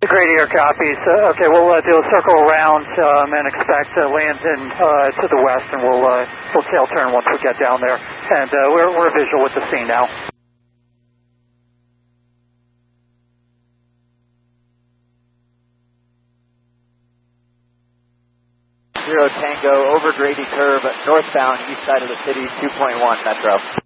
Grady Air copies. Okay, we'll do a circle around and expect to land in to the west, and we'll tail turn once we get down there. And we're visual with the scene now. Zero Tango over Grady Curve, northbound, east side of the city, 2.1 Metro.